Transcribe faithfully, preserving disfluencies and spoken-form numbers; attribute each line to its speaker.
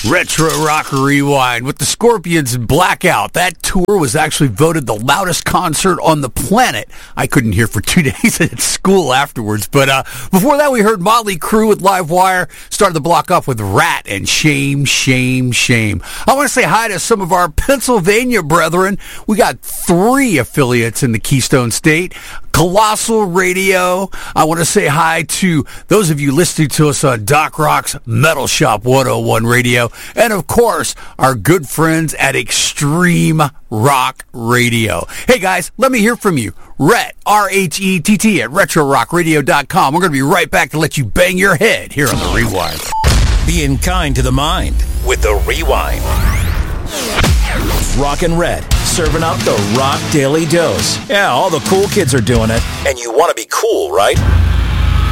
Speaker 1: Retro Rock Rewind with the Scorpions and Blackout. That tour was actually voted the loudest concert on the planet. I couldn't hear for two days at school afterwards. But uh, before that, we heard Motley Crue with Live Wire. Started the block off with Rat and Shame, Shame, Shame. I want to say hi to some of our Pennsylvania brethren. We got three affiliates in the Keystone State. Colossal Radio. I want to say hi to those of you listening to us on Doc Rock's Metal Shop one oh one Radio. And, of course, our good friends at Extreme Rock Radio. Hey, guys, let me hear from you. Rhett, R H E T T, at retro rock radio dot com. We're going to be right back to let you bang your head here on The Rewind.
Speaker 2: Being kind to the mind with The Rewind. Rockin' Red, serving up the Rock Daily Dose. Yeah, all the cool kids are doing it. And you want to be cool, right?